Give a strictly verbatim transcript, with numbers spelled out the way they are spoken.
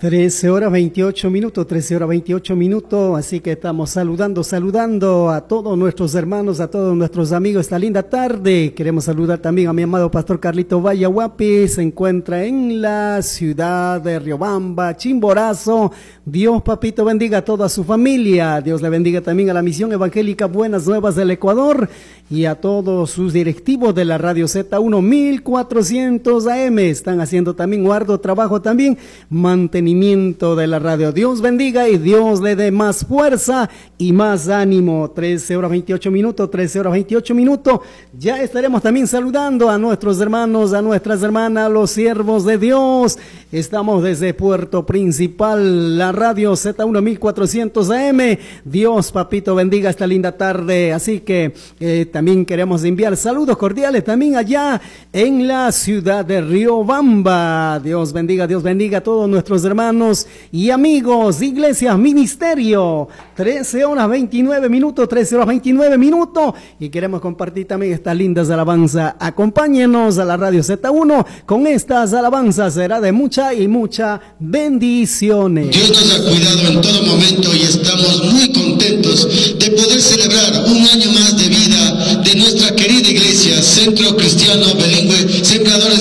trece horas veintiocho minutos, trece horas veintiocho minutos, así que estamos saludando, saludando a todos nuestros hermanos, a todos nuestros amigos esta linda tarde. Queremos saludar también a mi amado pastor Carlito Vallahuapi, se encuentra en la ciudad de Riobamba, Chimborazo. Dios, papito, bendiga a toda su familia. Dios le bendiga también a la Misión Evangélica Buenas Nuevas del Ecuador y a todos sus directivos de la radio Z uno mil cuatrocientos A M. Están haciendo también un arduo trabajo también, mantenimiento de la radio. Dios bendiga y Dios le dé más fuerza y más ánimo. trece horas veintiocho minutos, trece horas veintiocho minutos. Ya estaremos también saludando a nuestros hermanos, a nuestras hermanas, los siervos de Dios. Estamos desde Puerto Principal, la radio Z uno mil cuatrocientos A M. Dios, papito, bendiga esta linda tarde. Así que eh, también queremos enviar saludos cordiales también allá en la ciudad de Riobamba. Dios bendiga, Dios bendiga a todos nuestros hermanos y amigos, Iglesias Ministerio. trece horas veintinueve minutos, trece horas veintinueve minutos, y queremos compartir también estas lindas alabanzas. Acompáñenos a la radio Z uno con estas alabanzas, será de mucha y mucha bendiciones. Dios nos ha cuidado en todo momento y estamos muy contentos de poder celebrar un año más de vida de nuestra querida iglesia Centro Cristiano Belén